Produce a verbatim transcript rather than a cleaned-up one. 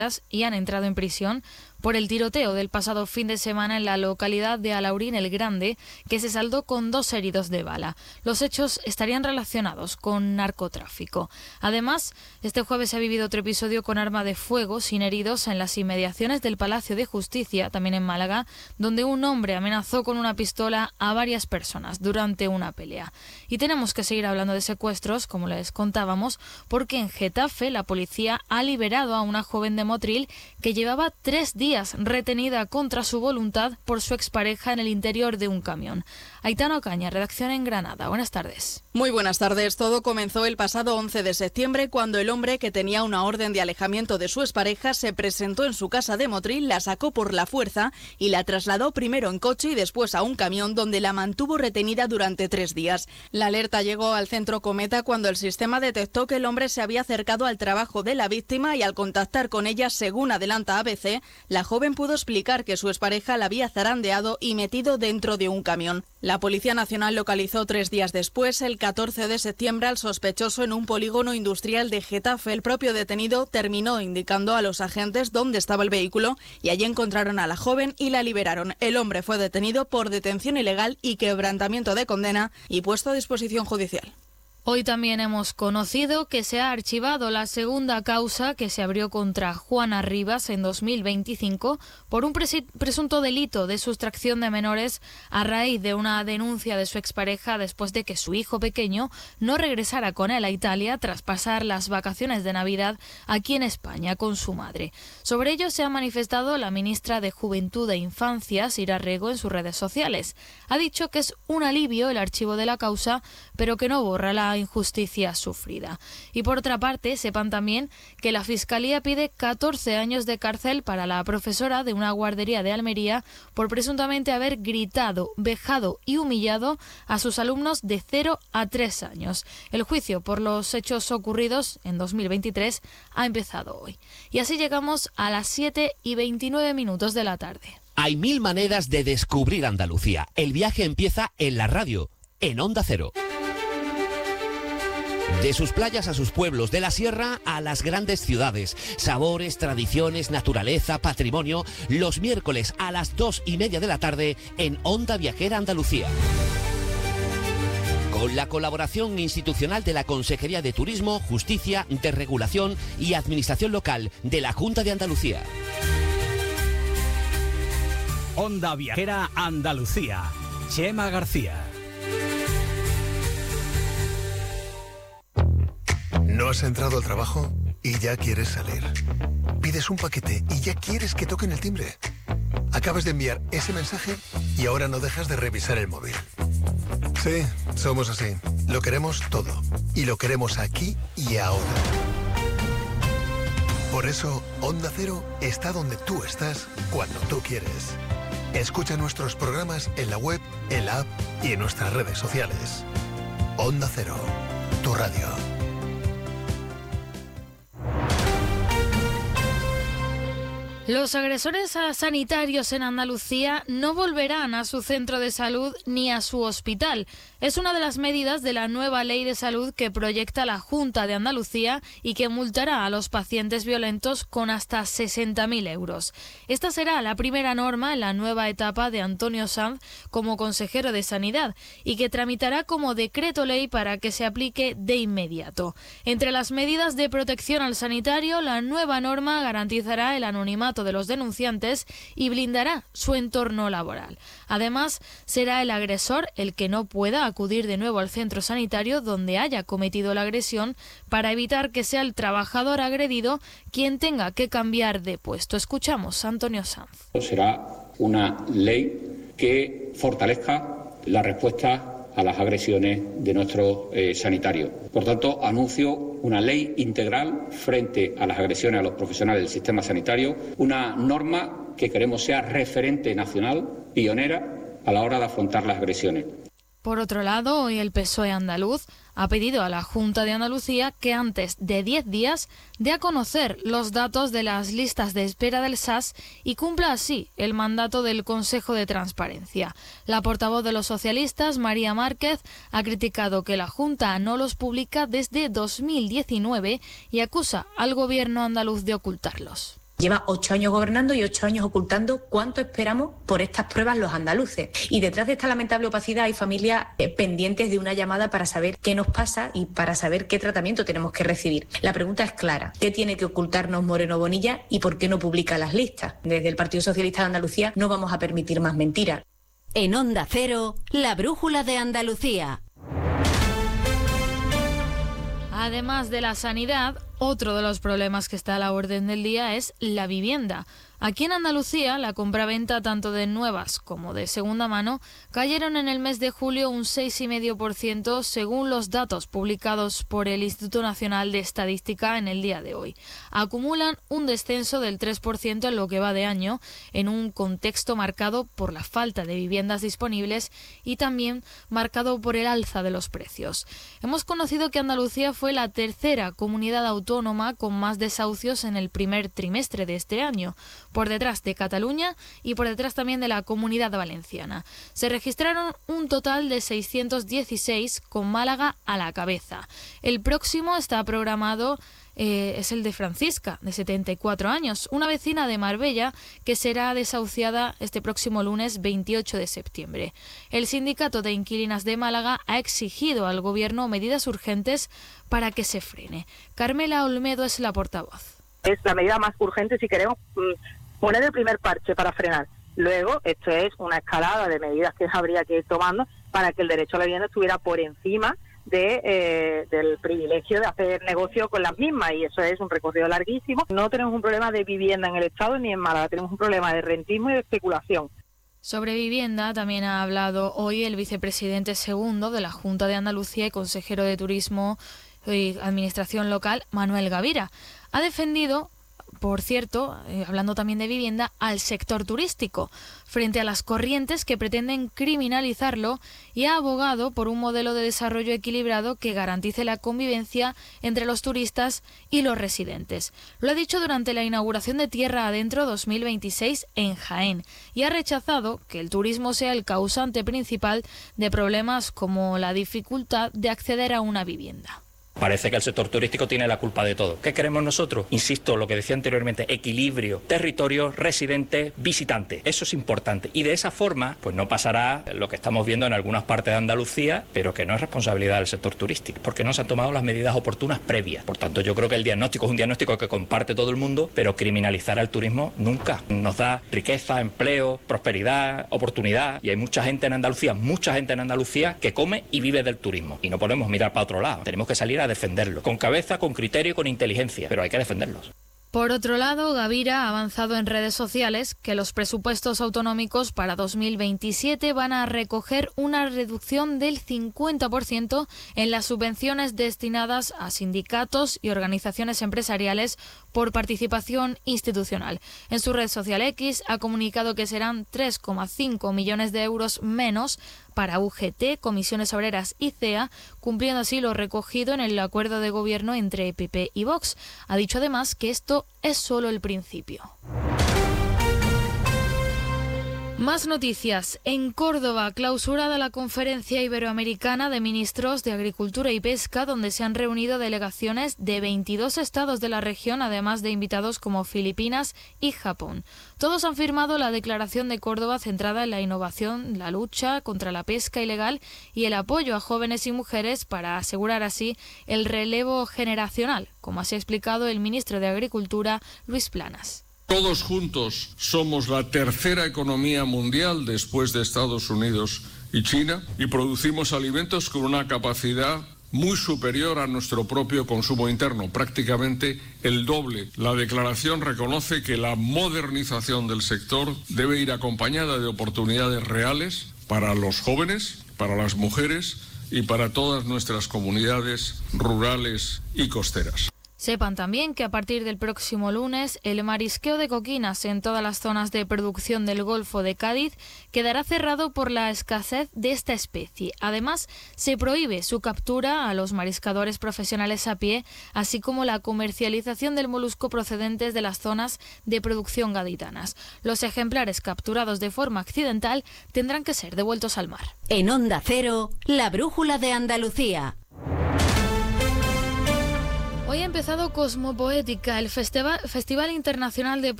y han entrado en prisión por el tiroteo del pasado fin de semana en la localidad de Alaurín el Grande, que se saldó con dos heridos de bala. Los hechos estarían relacionados con narcotráfico. Además, este jueves se ha vivido otro episodio con arma de fuego sin heridos en las inmediaciones del Palacio de Justicia, también en Málaga, donde un hombre amenazó con una pistola a varias personas durante una pelea. Y tenemos que seguir hablando de secuestros, como les contábamos, porque en Getafe la policía ha liberado a una joven de Motril que llevaba tres días retenida contra su voluntad por su expareja en el interior de un camión. Aitana Ocaña, redacción en Granada. Buenas tardes. Muy buenas tardes. Todo comenzó el pasado once de septiembre cuando el hombre, que tenía una orden de alejamiento de su expareja, se presentó en su casa de Motril, la sacó por la fuerza y la trasladó primero en coche y después a un camión donde la mantuvo retenida durante tres días. La alerta llegó al centro Cometa cuando el sistema detectó que el hombre se había acercado al trabajo de la víctima y al contactar con ella, según adelanta A B C, la joven pudo explicar que su expareja la había zarandeado y metido dentro de un camión. La Policía Nacional localizó tres días después, el catorce de septiembre, al sospechoso en un polígono industrial de Getafe. El propio detenido terminó indicando a los agentes dónde estaba el vehículo y allí encontraron a la joven y la liberaron. El hombre fue detenido por detención ilegal y quebrantamiento de condena y puesto a disposición judicial. Hoy también hemos conocido que se ha archivado la segunda causa que se abrió contra Juana Rivas en dos mil veinticinco por un presunto delito de sustracción de menores a raíz de una denuncia de su expareja después de que su hijo pequeño no regresara con él a Italia tras pasar las vacaciones de Navidad aquí en España con su madre. Sobre ello se ha manifestado la ministra de Juventud e Infancia, Sira Rego, en sus redes sociales. Ha dicho que es un alivio el archivo de la causa, pero que no borra la injusticia sufrida. Y por otra parte, sepan también que la Fiscalía pide catorce años de cárcel para la profesora de una guardería de Almería por presuntamente haber gritado, vejado y humillado a sus alumnos de cero a tres años. El juicio por los hechos ocurridos en dos mil veintitrés ha empezado hoy. Y así llegamos a las siete y veintinueve minutos de la tarde. Hay mil maneras de descubrir Andalucía. El viaje empieza en la radio, en Onda Cero. De sus playas a sus pueblos, de la sierra a las grandes ciudades. Sabores, tradiciones, naturaleza, patrimonio. Los miércoles a las dos y media de la tarde en Onda Viajera Andalucía. Con la colaboración institucional de la Consejería de Turismo, Justicia, Desregulación y Administración Local de la Junta de Andalucía. Onda Viajera Andalucía. Chema García. ¿No has entrado al trabajo y ya quieres salir? Pides un paquete y ya quieres que toquen el timbre. Acabas de enviar ese mensaje y ahora no dejas de revisar el móvil. Sí, somos así. Lo queremos todo. Y lo queremos aquí y ahora. Por eso, Onda Cero está donde tú estás cuando tú quieres. Escucha nuestros programas en la web, en la app y en nuestras redes sociales. Onda Cero, tu radio. Los agresores a sanitarios en Andalucía no volverán a su centro de salud ni a su hospital. Es una de las medidas de la nueva ley de salud que proyecta la Junta de Andalucía y que multará a los pacientes violentos con hasta sesenta mil euros. Esta será la primera norma en la nueva etapa de Antonio Sanz como consejero de Sanidad y que tramitará como decreto ley para que se aplique de inmediato. Entre las medidas de protección al sanitario, la nueva norma garantizará el anonimato de los denunciantes y blindará su entorno laboral. Además, será el agresor el que no pueda acudir de nuevo al centro sanitario donde haya cometido la agresión para evitar que sea el trabajador agredido quien tenga que cambiar de puesto. Escuchamos a Antonio Sanz. Será una ley que fortalezca la respuesta a las agresiones de nuestros eh, sanitarios. Por tanto, anuncio una ley integral frente a las agresiones a los profesionales del sistema sanitario, una norma que queremos sea referente nacional, pionera, a la hora de afrontar las agresiones. Por otro lado, hoy el P S O E andaluz ha pedido a la Junta de Andalucía que antes de diez días dé a conocer los datos de las listas de espera del S A S y cumpla así el mandato del Consejo de Transparencia. La portavoz de los socialistas, María Márquez, ha criticado que la Junta no los publica desde dos mil diecinueve y acusa al gobierno andaluz de ocultarlos. Lleva ocho años gobernando y ocho años ocultando cuánto esperamos por estas pruebas los andaluces. Y detrás de esta lamentable opacidad hay familias eh, pendientes de una llamada para saber qué nos pasa y para saber qué tratamiento tenemos que recibir. La pregunta es clara. ¿Qué tiene que ocultarnos Moreno Bonilla y por qué no publica las listas? Desde el Partido Socialista de Andalucía no vamos a permitir más mentiras. En Onda Cero, la brújula de Andalucía. Además de la sanidad, otro de los problemas que está a la orden del día es la vivienda. Aquí en Andalucía, la compraventa tanto de nuevas como de segunda mano cayeron en el mes de julio un seis coma cinco por ciento según los datos publicados por el Instituto Nacional de Estadística en el día de hoy. Acumulan un descenso del tres por ciento en lo que va de año, en un contexto marcado por la falta de viviendas disponibles y también marcado por el alza de los precios. Hemos conocido que Andalucía fue la tercera comunidad autónoma con más desahucios en el primer trimestre de este año, por detrás de Cataluña y por detrás también de la Comunidad Valenciana. Se registraron un total de seiscientos dieciséis, con Málaga a la cabeza. El próximo está programado eh, es el de Francisca, de setenta y cuatro años, una vecina de Marbella que será desahuciada este próximo lunes veintiocho de septiembre. El Sindicato de Inquilinas de Málaga ha exigido al Gobierno medidas urgentes para que se frene. Carmela Olmedo es la portavoz. Es la medida más urgente si queremos poner el primer parche para frenar. Luego, esto es una escalada de medidas que habría que ir tomando para que el derecho a la vivienda estuviera por encima de, eh, del privilegio de hacer negocio con las mismas, y eso es un recorrido larguísimo. No tenemos un problema de vivienda en el Estado ni en Málaga, tenemos un problema de rentismo y de especulación. Sobre vivienda también ha hablado hoy el vicepresidente segundo de la Junta de Andalucía y consejero de Turismo y Administración Local, Manuel Gavira. Ha defendido, por cierto, eh, hablando también de vivienda, al sector turístico, frente a las corrientes que pretenden criminalizarlo, y ha abogado por un modelo de desarrollo equilibrado que garantice la convivencia entre los turistas y los residentes. Lo ha dicho durante la inauguración de Tierra Adentro dos mil veintiséis en Jaén, y ha rechazado que el turismo sea el causante principal de problemas como la dificultad de acceder a una vivienda. Parece que el sector turístico tiene la culpa de todo. ¿Qué queremos nosotros? Insisto, lo que decía anteriormente, equilibrio, territorio, residente, visitante. Eso es importante. Y de esa forma, pues no pasará lo que estamos viendo en algunas partes de Andalucía, pero que no es responsabilidad del sector turístico, porque no se han tomado las medidas oportunas previas. Por tanto, yo creo que el diagnóstico es un diagnóstico que comparte todo el mundo, pero criminalizar al turismo nunca. Nos da riqueza, empleo, prosperidad, oportunidad. Y hay mucha gente en Andalucía, mucha gente en Andalucía que come y vive del turismo. Y no podemos mirar para otro lado. Tenemos que salir a defenderlo, con cabeza, con criterio y con inteligencia, pero hay que defenderlos. Por otro lado, Gavira ha avanzado en redes sociales que los presupuestos autonómicos para dos mil veintisiete van a recoger una reducción del cincuenta por ciento en las subvenciones destinadas a sindicatos y organizaciones empresariales por participación institucional. En su red social X ha comunicado que serán tres coma cinco millones de euros menos para U G T, Comisiones Obreras y C E A, cumpliendo así lo recogido en el acuerdo de gobierno entre P P y Vox. Ha dicho además que esto es solo el principio. Más noticias. En Córdoba, clausurada la Conferencia Iberoamericana de Ministros de Agricultura y Pesca, donde se han reunido delegaciones de veintidós estados de la región, además de invitados como Filipinas y Japón. Todos han firmado la Declaración de Córdoba centrada en la innovación, la lucha contra la pesca ilegal y el apoyo a jóvenes y mujeres para asegurar así el relevo generacional, como así ha explicado el ministro de Agricultura, Luis Planas. Todos juntos somos la tercera economía mundial después de Estados Unidos y China y producimos alimentos con una capacidad muy superior a nuestro propio consumo interno, prácticamente el doble. La declaración reconoce que la modernización del sector debe ir acompañada de oportunidades reales para los jóvenes, para las mujeres y para todas nuestras comunidades rurales y costeras. Sepan también que a partir del próximo lunes el marisqueo de coquinas en todas las zonas de producción del Golfo de Cádiz quedará cerrado por la escasez de esta especie. Además, se prohíbe su captura a los mariscadores profesionales a pie, así como la comercialización del molusco procedentes de las zonas de producción gaditanas. Los ejemplares capturados de forma accidental tendrán que ser devueltos al mar. En Onda Cero, la brújula de Andalucía. Hoy ha empezado Cosmopoética, el Festival, Festival Internacional de